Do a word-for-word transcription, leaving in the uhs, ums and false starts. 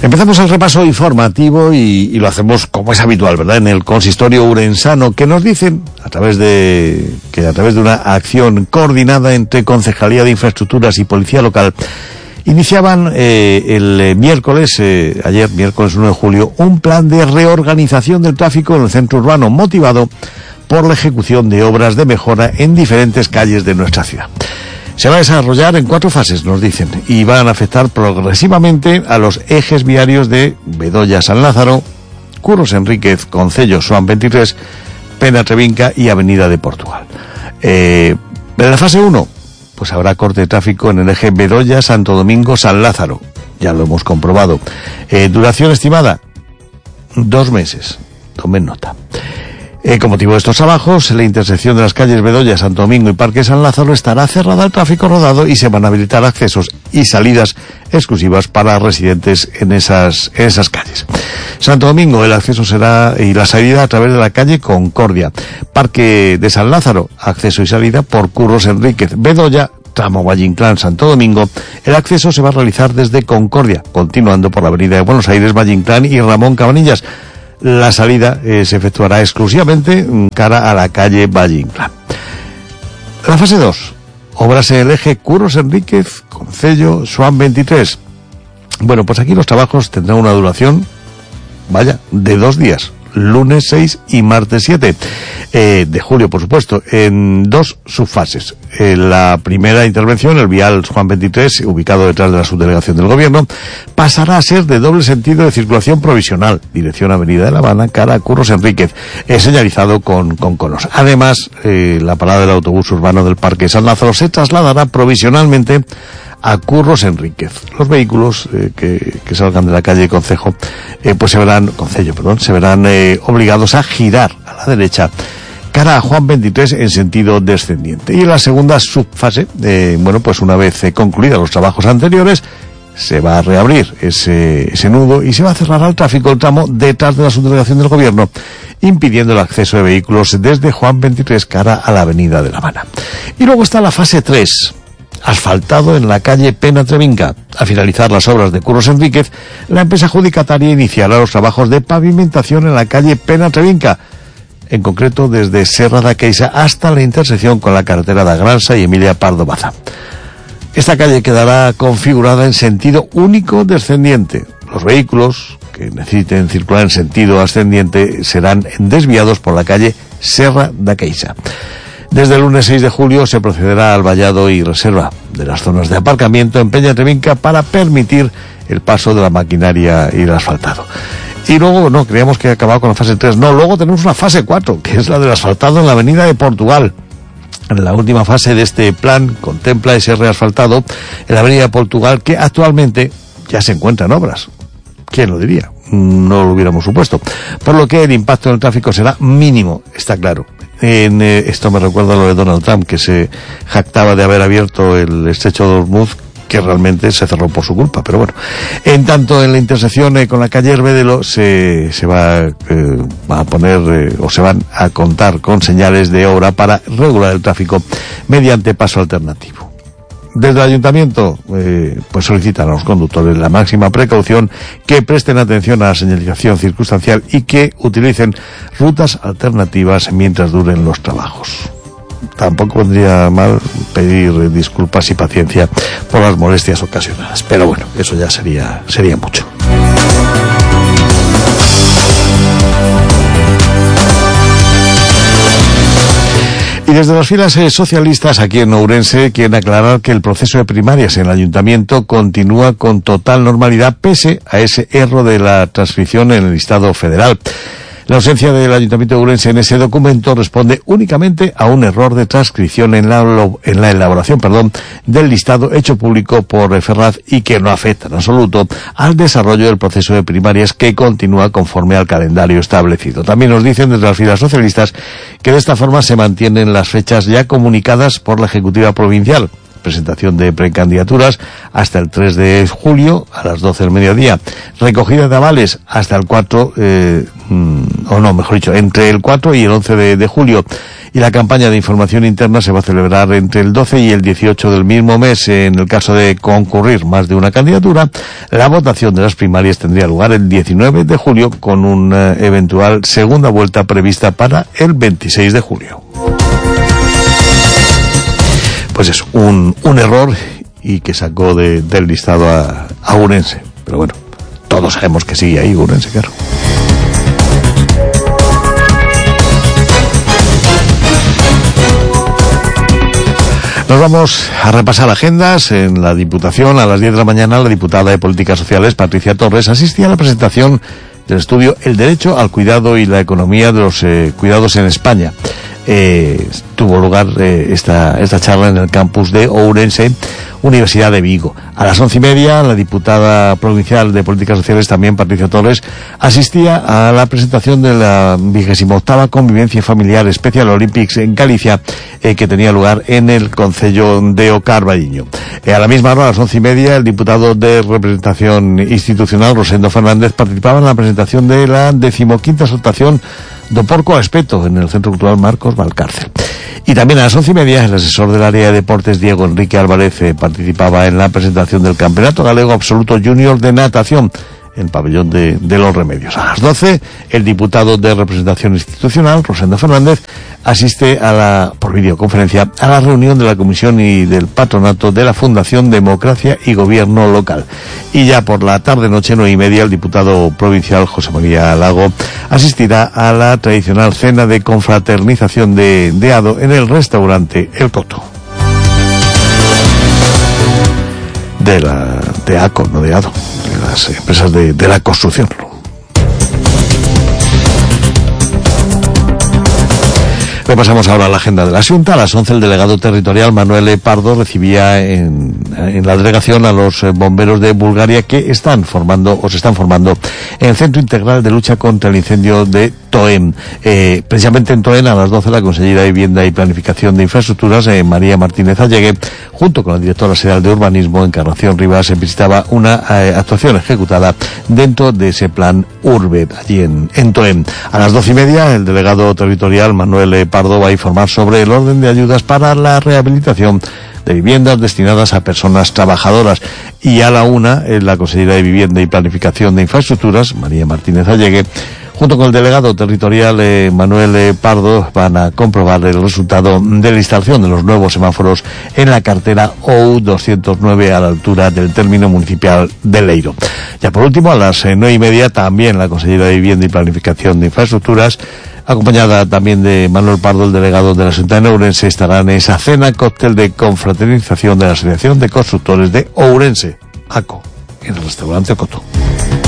Empezamos el repaso informativo y, y lo hacemos como es habitual, ¿verdad? En el consistorio urensano, que nos dicen a través de que a través de una acción coordinada entre Concejalía de Infraestructuras y Policía Local iniciaban eh, el eh, miércoles, eh, ayer miércoles uno de julio, un plan de reorganización del tráfico en el centro urbano motivado por la ejecución de obras de mejora en diferentes calles de nuestra ciudad. Se va a desarrollar en cuatro fases, nos dicen, y van a afectar progresivamente a los ejes viarios de Bedoya-San Lázaro, Curros Enríquez, Concello, Soan veintitrés, Pena-Trevinca y Avenida de Portugal. Eh, en la fase uno, pues habrá corte de tráfico en el eje Bedoya-Santo Domingo-San Lázaro. Ya lo hemos comprobado. Eh, duración estimada, dos meses. Tomen nota. Eh, con motivo de estos trabajos, la intersección de las calles Bedoya, Santo Domingo y Parque San Lázaro estará cerrada al tráfico rodado y se van a habilitar accesos y salidas exclusivas para residentes en esas, en esas calles. Santo Domingo, el acceso será y la salida a través de la calle Concordia. Parque de San Lázaro, acceso y salida por Curros Enríquez. Bedoya, tramo Valle Inclán, Santo Domingo, el acceso se va a realizar desde Concordia, continuando por la avenida de Buenos Aires, Valle Inclán y Ramón Cabanillas. La salida eh, se efectuará exclusivamente cara a la calle Valle Inclán. La fase dos, obras en el eje Curros Enríquez, Concello, Soan veintitrés. Bueno, pues aquí los trabajos tendrán una duración, vaya, de dos días, lunes seis y martes siete eh, de julio, por supuesto, en dos subfases. Eh, la primera intervención, el vial Soan veintitrés, ubicado detrás de la subdelegación del gobierno, pasará a ser de doble sentido de circulación provisional, dirección Avenida de La Habana, cara a Curros Enríquez, eh, señalizado con, con conos. Además, eh, la parada del autobús urbano del Parque San Lázaro se trasladará provisionalmente a Curros Enríquez. Los vehículos eh, que, que salgan de la calle Concejo, eh, pues se verán, Concello, perdón, se verán eh, obligados a girar a la derecha, cara a Juan veintitrés en sentido descendiente. Y en la segunda subfase, eh, bueno, pues una vez eh, concluidos los trabajos anteriores, se va a reabrir ese, ese nudo y se va a cerrar al tráfico el tramo detrás de la subdelegación del gobierno, impidiendo el acceso de vehículos desde Juan veintitrés cara a la Avenida de La Habana. Y luego está la fase tres, asfaltado en la calle Pena-Trevinca. Al finalizar las obras de Curros Enríquez, la empresa adjudicataria iniciará los trabajos de pavimentación en la calle Pena-Trevinca, en concreto desde Serra da Queixa hasta la intersección con la carretera de Agransa y Emilia Pardo Bazán. Esta calle quedará configurada en sentido único descendiente. Los vehículos que necesiten circular en sentido ascendiente serán desviados por la calle Serra da Queixa. Desde el lunes seis de julio se procederá al vallado y reserva de las zonas de aparcamiento en Peña-Trevinca para permitir el paso de la maquinaria y el asfaltado. Y luego, no, creíamos que acababa con la fase tres. No, luego tenemos una fase cuatro, que es la del asfaltado en la Avenida de Portugal. La última fase de este plan contempla ese reasfaltado en la Avenida de Portugal, que actualmente ya se encuentra en obras. ¿Quién lo diría? No lo hubiéramos supuesto. Por lo que el impacto en el tráfico será mínimo, está claro. En, eh, esto me recuerda a lo de Donald Trump, que se jactaba de haber abierto el estrecho de Hormuz, que realmente se cerró por su culpa, pero bueno. En tanto, en la intersección eh, con la calle Herbedelo se, se va, eh, va a poner, eh, o se van a contar con señales de obra para regular el tráfico mediante paso alternativo. Desde el ayuntamiento, eh, pues solicitan a los conductores la máxima precaución, que presten atención a la señalización circunstancial y que utilicen rutas alternativas mientras duren los trabajos. Tampoco vendría mal pedir disculpas y paciencia por las molestias ocasionadas, pero bueno, eso ya sería, sería mucho. Y desde las filas eh, socialistas aquí en Ourense quieren aclarar que el proceso de primarias en el ayuntamiento continúa con total normalidad pese a ese error de la transcripción en el listado federal. La ausencia del Ayuntamiento de Ourense en ese documento responde únicamente a un error de transcripción en la, en la elaboración perdón, del listado hecho público por Ferraz y que no afecta en absoluto al desarrollo del proceso de primarias, que continúa conforme al calendario establecido. También nos dicen desde las filas socialistas que de esta forma se mantienen las fechas ya comunicadas por la Ejecutiva Provincial. Presentación de precandidaturas hasta el tres de julio a las doce del mediodía. Recogida de avales hasta el cuatro, eh, o no, mejor dicho, entre el cuatro y el once de, de julio. Y la campaña de información interna se va a celebrar entre el doce y el dieciocho del mismo mes. En el caso de concurrir más de una candidatura, la votación de las primarias tendría lugar el diecinueve de julio, con una eventual segunda vuelta prevista para el veintiséis de julio. Pues es un, un error y que sacó de, del listado a, a Ourense. Pero bueno, todos sabemos que sigue ahí Ourense, claro. Nos vamos a repasar agendas. En la Diputación, a las diez de la mañana, la diputada de Políticas Sociales, Patricia Torres, asistía a la presentación del estudio El derecho al cuidado y la economía de los eh, cuidados en España. Eh, tuvo lugar eh, esta, esta charla en el campus de Ourense, Universidad de Vigo. A las once y media, la diputada provincial de Políticas Sociales, también Patricia Torres, asistía a la presentación de la vigésima octava Convivencia Familiar Special Olympics en Galicia, eh, que tenía lugar en el concello de O Carballiño. Eh, a la misma hora, a las once y media, el diputado de Representación Institucional, Rosendo Fernández, participaba en la presentación de la decimoquinta exaltación do Porco a Espeto en el Centro Cultural Marcos Valcárcel. Y también a las once y media, el asesor del área de deportes, Diego Enrique Álvarez, eh, participaba en la presentación del Campeonato Galego Absoluto Junior de Natación en Pabellón de, de los Remedios. A las doce, el diputado de Representación Institucional, Rosendo Fernández, asiste a la, por videoconferencia, a la reunión de la Comisión y del Patronato de la Fundación Democracia y Gobierno Local. Y ya por la tarde-noche, nueve y media, el diputado provincial, José María Lago, asistirá a la tradicional cena de confraternización de, de Ado en el restaurante El Coto. De la, de ACO, no de Ado, de las empresas de, de la construcción. Repasamos ahora la agenda de la Xunta. A las once, el delegado territorial Manuel E. Pardo recibía en, en la delegación a los bomberos de Bulgaria, que están formando o se están formando en el Centro Integral de Lucha contra el Incendio de Toén. Eh, precisamente en Toén, a las doce, la consellera de Vivienda y Planificación de Infraestructuras, eh, María Martínez Allegue, junto con la directora general de Urbanismo, Encarnación Rivas, visitaba una eh, actuación ejecutada dentro de ese plan Urbe, allí en, en Toén. A las doce y media, el delegado territorial Manuel E. Pardo va a informar sobre el orden de ayudas para la rehabilitación de viviendas destinadas a personas trabajadoras. Y a la una, la consellera de Vivienda y Planificación de Infraestructuras, María Martínez Allegue, junto con el delegado territorial eh, Manuel eh, Pardo, van a comprobar el resultado de la instalación de los nuevos semáforos en la carretera O U doscientos nueve a la altura del término municipal de Leiro. Ya por último, a las eh, nueve y media, también la consellera de Vivienda y Planificación de Infraestructuras, acompañada también de Manuel Pardo, el delegado de la Xunta de Ourense, estará en esa cena cóctel de confraternización de la Asociación de Constructores de Ourense, ACO, en el restaurante Coto.